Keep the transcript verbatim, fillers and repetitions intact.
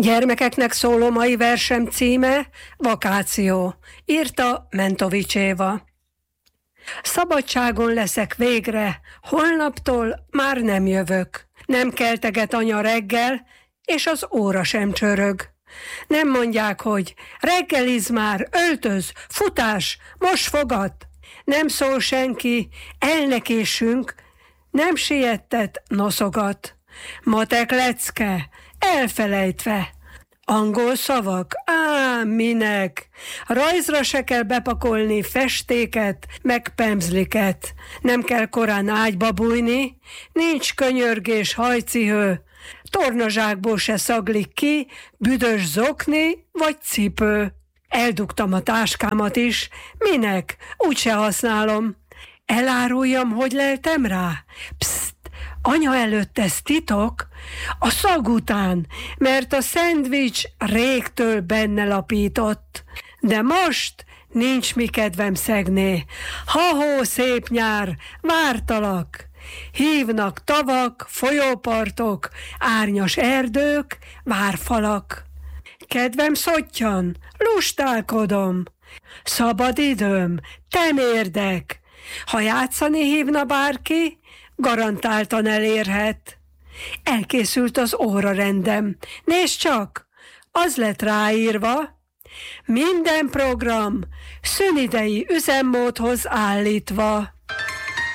Gyermekeknek szóló mai versem címe Vakáció, írta Mentovics Éva. Szabadságon leszek végre, holnaptól már nem jövök. Nem kelteget anya reggel, és az óra sem csörög. Nem mondják, hogy reggeliz már, öltöz, futás, most fogad. Nem szól senki, elnekésünk, nem siettet, noszogat. Matek lecke, elfelejtve. Angol szavak? Á, minek? Rajzra se kell bepakolni festéket, meg pemzliket. Nem kell korán ágyba bújni, nincs könyörgés, hajcihő. Tornazsákból se szaglik ki, büdös zokni vagy cipő. Eldugtam a táskámat is, minek? Úgyse használom. Eláruljam, hogy leltem rá? Pszt! Anya előtt ez titok? A szag után, mert a szendvics régtől benne lapított. De most nincs mi kedvem szegné. Ha-hó, szép nyár, vártalak. Hívnak tavak, folyópartok, árnyas erdők, várfalak. Kedvem szottyan, lustálkodom. Szabad időm, temérdek. Ha játszani hívna bárki, garantáltan elérhet. Elkészült az órarendem. Nézd csak, az lett ráírva. Minden program szünidei üzemmódhoz állítva.